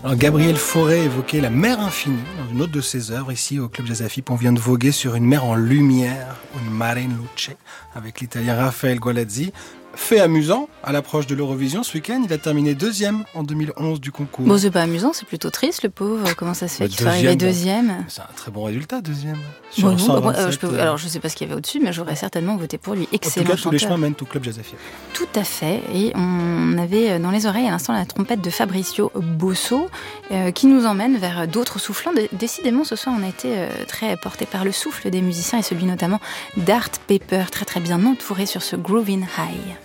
Alors Gabriel Fauré évoquait la mer infinie dans une autre de ses œuvres. Ici au Club Jazz Afip, on vient de voguer sur une mer en lumière, une mare in luce, avec l'italien Raphaël Gualazzi. Fait amusant, à l'approche de l'Eurovision, ce week-end, il a terminé 2e en 2011 du concours. Bon, c'est pas amusant, c'est plutôt triste, le pauvre. Comment ça se fait qu'il soit arrivé 2e? C'est un très bon résultat, 2e. Alors, je sais pas ce qu'il y avait au-dessus, mais j'aurais certainement voté pour lui. Excellent chanteur. En tout cas, tous les chanteur. chemins mènent au Club Jazz Afip. Tout à fait. Et on avait dans les oreilles à l'instant la trompette de Fabrizio Bosso, qui nous emmène vers d'autres soufflants. Décidément, ce soir, on a été très porté par le souffle des musiciens et celui notamment d'Art Pepper, très très bien entouré sur ce Groovin' High.